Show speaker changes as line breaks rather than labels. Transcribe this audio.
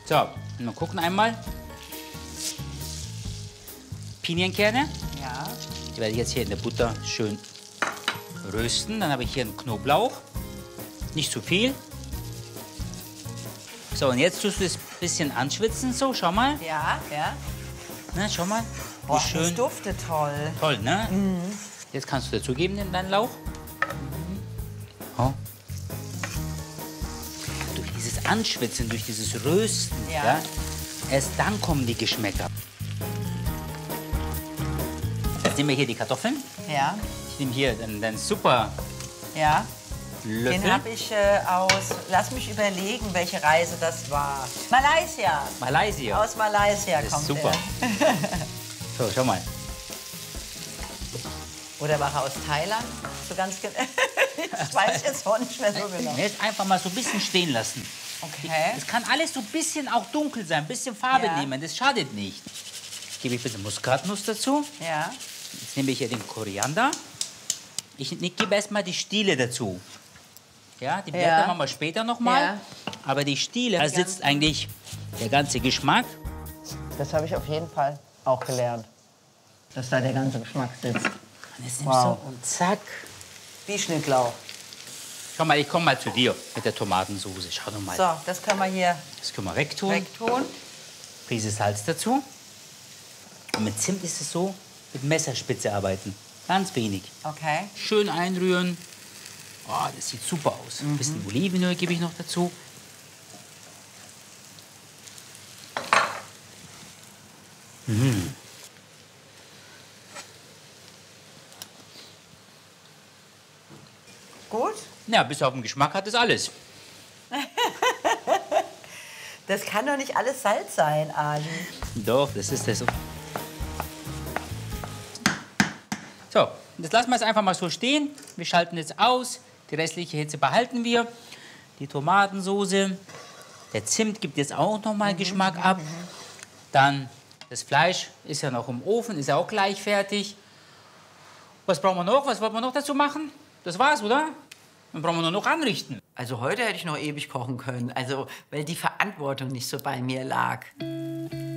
So, wir gucken einmal. Pinienkerne.
Ja.
Die werde ich jetzt hier in der Butter schön rösten. Dann habe ich hier einen Knoblauch. Nicht zu viel. So, und jetzt tust du es ein bisschen anschwitzen. So, schau mal.
Ja, ja.
Na, schau mal. Wie
Boah,
schön.
das duftet toll.
Toll, ne? Jetzt kannst du dazugeben in deinen Lauch. Oh. Durch dieses Anschwitzen, durch dieses Rösten,
Ja.
erst dann kommen die Geschmäcker. Jetzt nehmen wir hier die Kartoffeln.
Ja,
Ich nehme hier den super
ja.
Löffel.
Den habe ich aus, lass mich überlegen, welche Reise das war. Malaysia.
Malaysia.
Aus Malaysia
Das ist
kommt
super.
er.
So, schau mal.
Oder war er aus Thailand? So ganz genau. Ich weiß jetzt auch nicht mehr so genau.
Jetzt einfach mal so ein bisschen stehen lassen.
Okay.
Es kann alles so ein bisschen auch dunkel sein, ein bisschen Farbe
Ja.
nehmen, das schadet nicht. Gebe ich ein bisschen Muskatnuss dazu.
Ja.
Jetzt nehme ich hier den Koriander. Ich gebe erstmal die Stiele dazu. Ja, die Blätter machen wir später noch mal.
Ja.
Aber die Stiele, da sitzt eigentlich der ganze Geschmack.
Das habe ich auf jeden Fall auch gelernt. Dass da der ganze Geschmack sitzt.
Und jetzt nimmst
Wow.
du und zack.
Wie Schnittlauch.
Schau mal, ich komme mal zu dir mit der Tomatensauce. Schau doch mal.
So, das können wir hier
Das können wir wegtun.
wegtun.
Prise Salz dazu. Und mit Zimt ist es so, mit Messerspitze arbeiten. Ganz wenig.
Okay.
Schön einrühren. Oh, das sieht super aus. Ein bisschen Olivenöl gebe ich noch dazu.
Gut.
Ja, bis auf den Geschmack hat das alles.
Das kann doch nicht alles Salz sein, Ali.
Doch, das ist das. So, jetzt lassen wir es einfach mal so stehen. Wir schalten jetzt aus. Die restliche Hitze behalten wir. Die Tomatensoße. Der Zimt gibt jetzt auch noch mal Geschmack ab. Dann das Fleisch ist ja noch im Ofen, ist ja auch gleich fertig. Was brauchen wir noch? Was wollen wir noch dazu machen? Das war's, oder? Dann brauchen wir nur noch anrichten.
Also heute hätte ich noch ewig kochen können, also weil die Verantwortung nicht so bei mir lag.